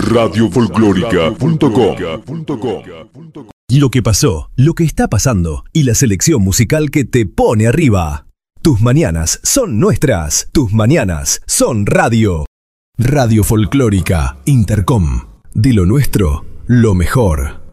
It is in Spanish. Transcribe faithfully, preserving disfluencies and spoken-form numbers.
radio folclórica punto com. Lo que pasó, lo que está pasando y la selección musical que te pone arriba. Tus mañanas son nuestras. Tus mañanas son radio. Radio Folclórica Intercom. De lo nuestro, lo mejor.